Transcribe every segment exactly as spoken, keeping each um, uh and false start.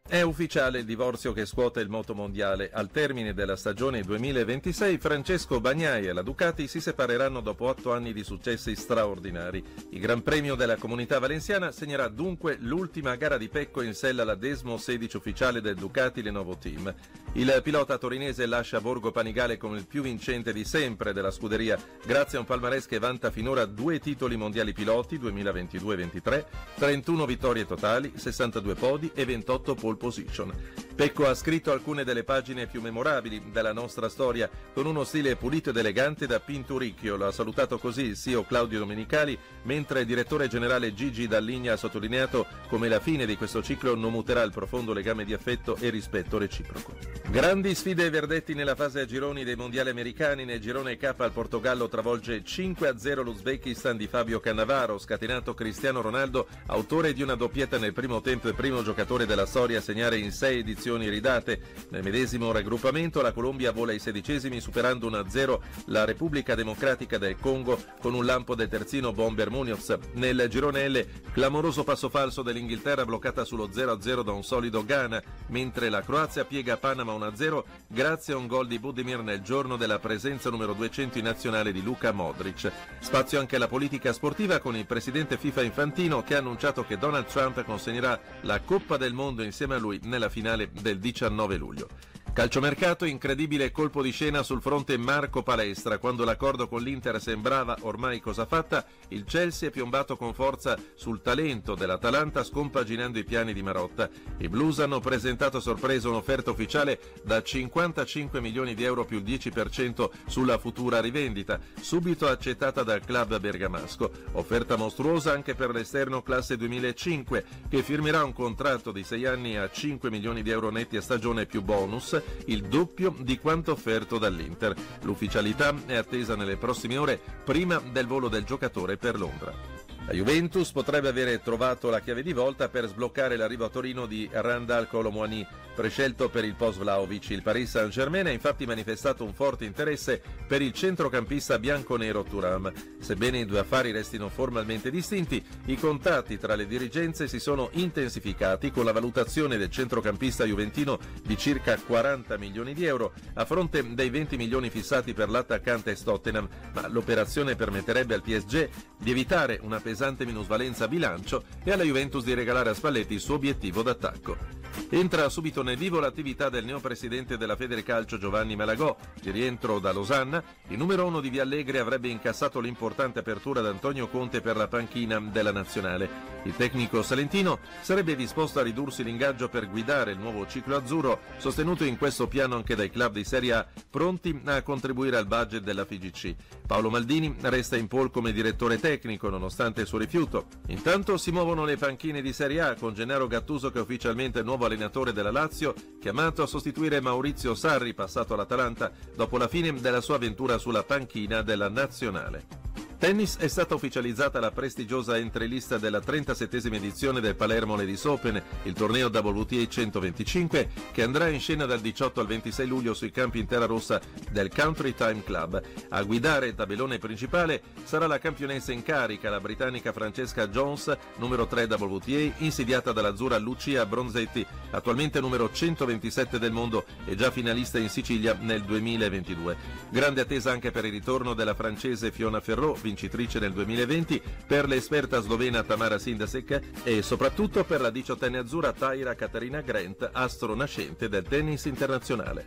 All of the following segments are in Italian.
È ufficiale il divorzio che scuote il motomondiale. Al termine della stagione duemilaventisei, Francesco Bagnaia e la Ducati si separeranno dopo otto anni di successi straordinari. Il Gran Premio della Comunità Valenciana segnerà dunque l'ultima gara di Pecco in sella alla Desmo sedici ufficiale del Ducati Lenovo Team. Il pilota torinese lascia Borgo Panigale come il più vincente di sempre della scuderia, grazie a un palmarès che vanta finora due titoli mondiali piloti duemilaventidue ventitré, trentuno vittorie totali, sessantadue podi e ventotto pole position. Pecco ha scritto alcune delle pagine più memorabili della nostra storia con uno stile pulito ed elegante da pinturicchio. Lo ha salutato così il C E O Claudio Domenicali, mentre il direttore generale Gigi Dalligna ha sottolineato come la fine di questo ciclo non muterà il profondo legame di affetto e rispetto reciproco. Grandi sfide e verdetti nella fase a gironi dei mondiali americani. Nel girone K il Portogallo travolge cinque a zero l'Uzbekistan di Fabio Cannavaro, scatenato Cristiano Ronaldo, autore di una doppietta nel primo tempo e primo giocatore della storia a segnare in sei edizioni ridate. Nel medesimo raggruppamento la Colombia vola ai sedicesimi superando uno a zero la Repubblica Democratica del Congo con un lampo del terzino Bomber Munoz. Nel girone L clamoroso passo falso dell'Inghilterra bloccata sullo zero a zero da un solido Ghana, mentre la Croazia piega Panama uno a zero grazie a un gol di Budimir nel giorno della presenza numero duecento in nazionale di Luka Modric. Spazio anche alla politica sportiva con il presidente FIFA Infantino che ha annunciato che Donald Trump consegnerà la Coppa del Mondo insieme a lui nella finale del diciannove luglio. Calciomercato, incredibile colpo di scena sul fronte Marco Palestra. Quando l'accordo con l'Inter sembrava ormai cosa fatta, il Chelsea è piombato con forza sul talento dell'Atalanta scompaginando i piani di Marotta. I Blues hanno presentato a sorpresa un'offerta ufficiale da cinquantacinque milioni di euro più il dieci per cento sulla futura rivendita, subito accettata dal club bergamasco. Offerta mostruosa anche per l'esterno classe duemilacinque, che firmerà un contratto di sei anni a cinque milioni di euro netti a stagione più bonus, il doppio di quanto offerto dall'Inter. L'ufficialità è attesa nelle prossime ore, prima del volo del giocatore per Londra. La Juventus potrebbe avere trovato la chiave di volta per sbloccare l'arrivo a Torino di Randal Kolo Muani, prescelto per il post Vlahovic. Il Paris Saint-Germain ha infatti manifestato un forte interesse per il centrocampista bianconero Thuram. Sebbene i due affari restino formalmente distinti, i contatti tra le dirigenze si sono intensificati con la valutazione del centrocampista juventino di circa quaranta milioni di euro a fronte dei venti milioni fissati per l'attaccante Tottenham, ma l'operazione permetterebbe al P S G di evitare una pesante minusvalenza a bilancio e alla Juventus di regalare a Spalletti il suo obiettivo d'attacco. Entra subito nel vivo l'attività del neopresidente della Federcalcio Giovanni Malagò. Di rientro da Losanna, il numero uno di Via Allegri avrebbe incassato l'importante apertura da Antonio Conte per la panchina della nazionale. Il tecnico salentino sarebbe disposto a ridursi l'ingaggio per guidare il nuovo ciclo azzurro, sostenuto in questo piano anche dai club di Serie A pronti a contribuire al budget della F I G C. Paolo Maldini resta in pole come direttore tecnico nonostante il suo rifiuto. Intanto si muovono le panchine di Serie A con Gennaro Gattuso che è ufficialmente il nuovo allenatore della Lazio, chiamato a sostituire Maurizio Sarri, passato all'Atalanta dopo la fine della sua avventura sulla panchina della nazionale. Tennis, è stata ufficializzata la prestigiosa entrelista della trentasettesima edizione del Palermo Ladies Open, il torneo W T A centoventicinque che andrà in scena dal diciotto al ventisei luglio sui campi in terra rossa del Country Time Club. A guidare il tabellone principale sarà la campionessa in carica, la britannica Francesca Jones, numero tre W T A, insidiata dall'azzurra Lucia Bronzetti, attualmente numero centoventisette del mondo e già finalista in Sicilia nel duemilaventidue. Grande attesa anche per il ritorno della francese Fiona Ferrò, vincitrice nel duemilaventi, per l'esperta slovena Tamara Sindasek e soprattutto per la diciottenne azzurra Taira Katarina Grant, astro nascente del tennis internazionale.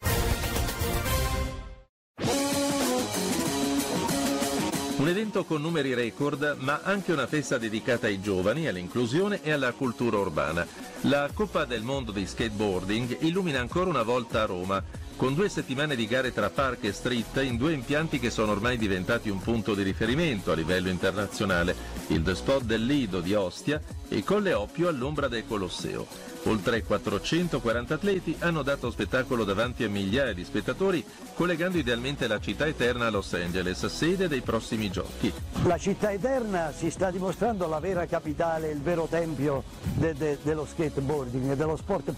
Un evento con numeri record, ma anche una festa dedicata ai giovani, all'inclusione e alla cultura urbana. La Coppa del Mondo di Skateboarding illumina ancora una volta Roma, con due settimane di gare tra park e street in due impianti che sono ormai diventati un punto di riferimento a livello internazionale, il The Spot del Lido di Ostia e il Colle Oppio all'ombra del Colosseo. Oltre quattrocentoquaranta atleti hanno dato spettacolo davanti a migliaia di spettatori, collegando idealmente la città eterna a Los Angeles, sede dei prossimi giochi. La città eterna si sta dimostrando la vera capitale, il vero tempio de- de- dello skateboarding e dello sport